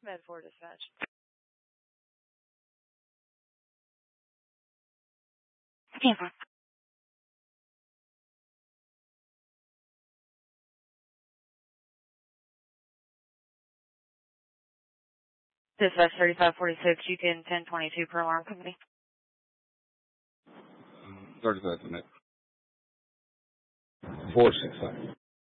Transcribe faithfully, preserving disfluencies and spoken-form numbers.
Med four dispatch. Tampa. Dispatch thirty-five forty-six, you can ten twenty-two per alarm company. thirty-five minutes. four six five.